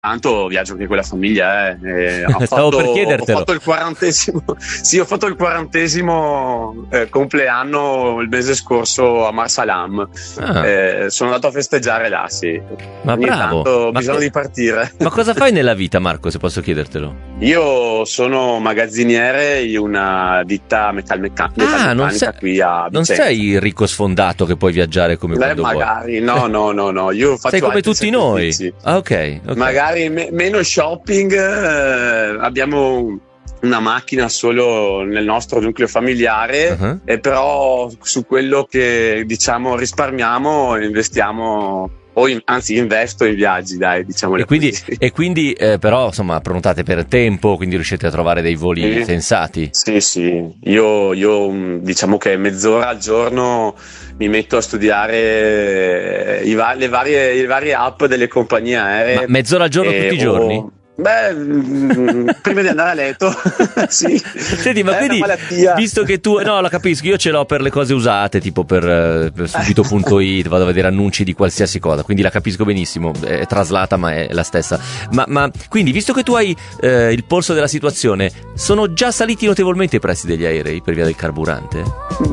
tanto viaggio anche con la famiglia. Stavo per chiedertelo. Ho fatto il 40esimo, sì, ho fatto il 40esimo compleanno il mese scorso a Marsalam. Sono andato a festeggiare là, sì. Ma ogni bravo. tanto bisogna di partire. Ma cosa fai nella vita, Marco, se posso chiedertelo? Io sono magazziniere in una ditta metalmeccanica qui a Vicenza. Non sei ricco sfondato che puoi viaggiare come quando magari, vuoi. No, io faccio sei come tutti noi. Ok. Magari meno shopping, abbiamo una macchina solo nel nostro nucleo familiare, e però su quello che diciamo risparmiamo investiamo, anzi investo in viaggi, dai, diciamo. E quindi però insomma prenotate per tempo, quindi riuscite a trovare dei voli sensati? Sì, io diciamo che mezz'ora al giorno mi metto a studiare le varie app delle compagnie aeree. Ma mezz'ora al giorno tutti i giorni? Prima di andare a letto. Sì. Senti, ma quindi, visto che tu la capisco, io ce l'ho per le cose usate, tipo per subito.it, vado a vedere annunci di qualsiasi cosa, quindi la capisco benissimo, è traslata ma è la stessa. Ma quindi, visto che tu hai il polso della situazione, sono già saliti notevolmente i prezzi degli aerei per via del carburante?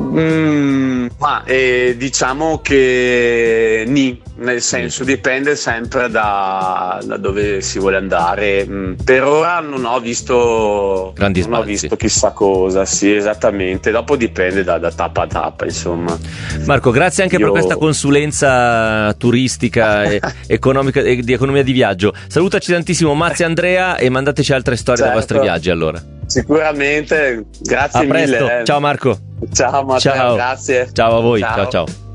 Diciamo che nel senso dipende sempre da dove si vuole andare. Per ora non ho visto chissà cosa, sì, esattamente, dopo dipende da tappa a tappa, insomma. Marco, grazie anche per questa consulenza turistica e economica e di economia di viaggio. Salutaci tantissimo Mazzi e Andrea e mandateci altre storie dei vostri viaggi, allora. Sicuramente, grazie a presto. mille. Ciao Marco. Ciao Matteo, grazie. Ciao a voi, ciao.